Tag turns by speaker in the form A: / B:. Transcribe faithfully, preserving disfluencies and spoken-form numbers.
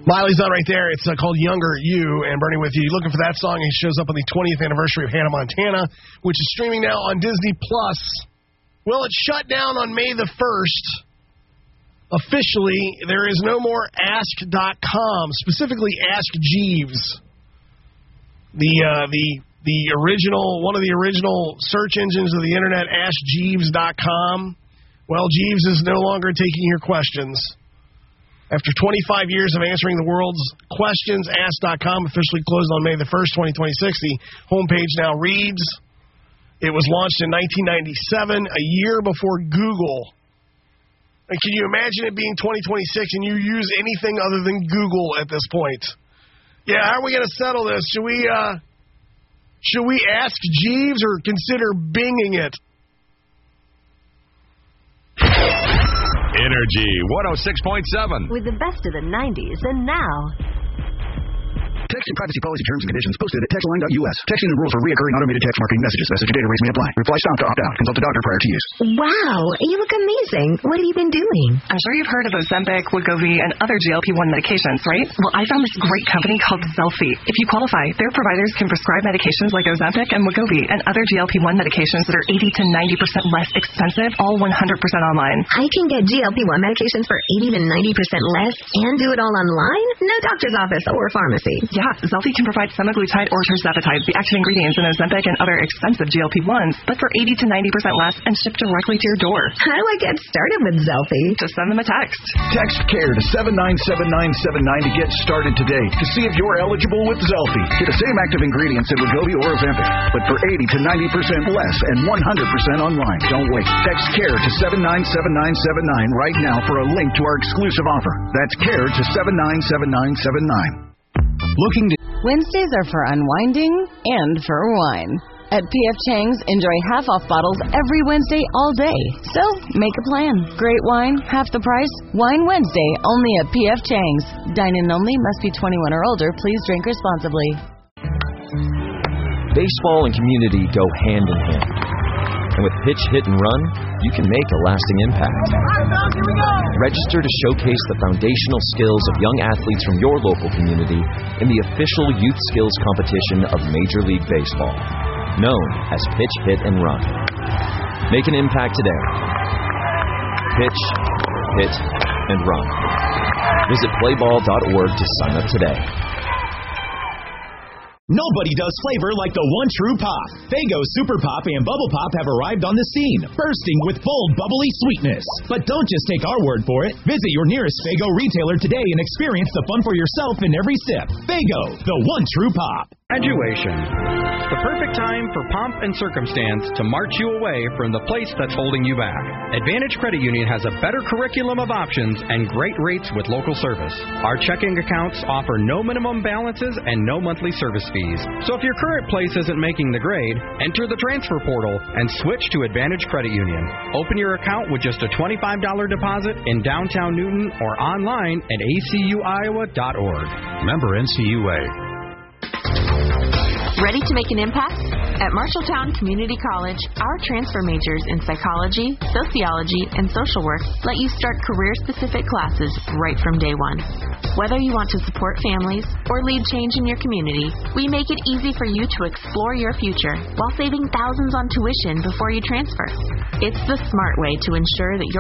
A: Miley's on right there. It's uh, called Younger You, and Bernie with you. You're looking for that song. It shows up on the twentieth anniversary of Hannah Montana, which is streaming now on Disney Plus. Well, it shut down on May the first. Officially, there is no more ask dot com, specifically Ask Jeeves. The uh, the the original, one of the original search engines of the internet, ask jeeves dot com. Well, Jeeves is no longer taking your questions. After twenty-five years of answering the world's questions, ask dot com officially closed on May the first, twenty twenty-six. The homepage now reads, it was launched in nineteen ninety-seven, a year before Google. And can you imagine it being twenty twenty-six and you use anything other than Google at this point? Yeah, how are we going to settle this? Should we, uh, should we ask Jeeves or consider Binging it?
B: Energy one oh six point seven.
C: With the best of the nineties, and now...
D: Text and privacy policy terms and conditions posted at text line dot U S. Texting and rules for reoccurring automated text marketing messages. Message and data rates may apply. Reply stop to opt out. Consult a doctor prior to use.
C: Wow, you look amazing. What have you been doing?
E: I'm sure you've heard of Ozempic, Wegovy, and other G L P one medications, right? Well, I found this great company called Zelfie. If you qualify, their providers can prescribe medications like Ozempic and Wegovy and other G L P one medications that are eighty to ninety percent less expensive, all one hundred percent online.
C: I can get G L P one medications for eighty to ninety percent less and do it all online? No doctor's office or pharmacy.
E: Yeah, Zelfie can provide semaglutide or tirzepatide, the active ingredients in Ozempic and other expensive G L P ones, but for eighty to ninety percent less and shipped directly to your door.
C: How do I get started with Zelfie?
E: Just send them a text.
D: Text CARE to seven nine seven nine seven nine to get started today to see if you're eligible with Zelfie. Get the same active ingredients in Wegovy or Ozempic, but for eighty to ninety percent less and one hundred percent online. Don't wait. Text CARE to seven nine seven nine seven nine right now for a link to our exclusive offer. That's CARE to seven nine seven nine seven nine. Looking to...
F: Wednesdays are for unwinding and for wine. At P F Chang's, enjoy half-off bottles every Wednesday all day. So, make a plan. Great wine, half the price. Wine Wednesday, only at P F Chang's. Dine-in only, must be twenty-one or older. Please drink responsibly.
G: Baseball and community go hand in hand. And with Pitch, Hit, and Run, you can make a lasting impact. Register to showcase the foundational skills of young athletes from your local community in the official youth skills competition of Major League Baseball, known as Pitch, Hit, and Run. Make an impact today. Pitch, Hit, and Run. Visit play ball dot org to sign up today.
H: Nobody does flavor like the one true pop. Faygo Super Pop and Bubble Pop have arrived on the scene, bursting with bold, bubbly sweetness. But don't just take our word for it. Visit your nearest Faygo retailer today and experience the fun for yourself in every sip. Faygo, the one true pop.
I: Graduation. The perfect time for pomp and circumstance to march you away from the place that's holding you back. Advantage Credit Union has a better curriculum of options and great rates with local service. Our checking accounts offer no minimum balances and no monthly service fees. So if your current place isn't making the grade, enter the transfer portal and switch to Advantage Credit Union. Open your account with just a twenty-five dollars deposit in downtown Newton or online at a c u iowa dot org.
B: Member N C U A.
J: Ready to make an impact? At Marshalltown Community College, our transfer majors in psychology, sociology, and social work let you start career-specific classes right from day one. Whether you want to support families or lead change in your community, we make it easy for you to explore your future while saving thousands on tuition before you transfer. It's the smart way to ensure that your